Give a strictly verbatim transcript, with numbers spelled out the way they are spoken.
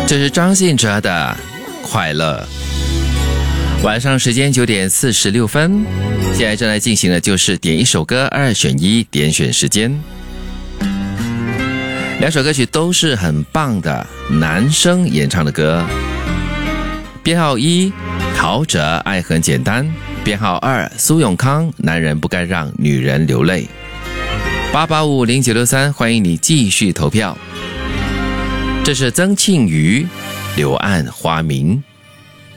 这是张信哲的快乐。晚上时间九点四十六分，现在正在进行的就是点一首歌二选一点选时间。两首歌曲都是很棒的男生演唱的歌。编号一，陶喆《爱很简单》；编号二，苏永康《男人不该让女人流泪》。八八五零九六三，欢迎你继续投票。这是曾庆瑜《柳暗花明》。